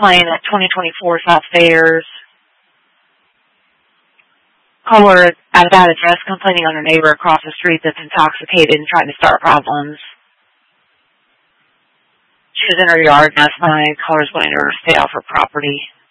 playing at 2024 South Stairs. Caller at that address complaining on her neighbor across the street that's intoxicated and trying to start problems. She was in her yard last night. Caller's wanting her to stay off her property.